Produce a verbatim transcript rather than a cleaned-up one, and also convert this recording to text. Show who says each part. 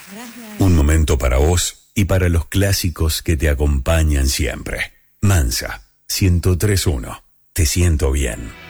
Speaker 1: Gracias.
Speaker 2: Un momento para vos y para los clásicos que te acompañan siempre. Mansa, ciento tres punto uno. Te siento bien.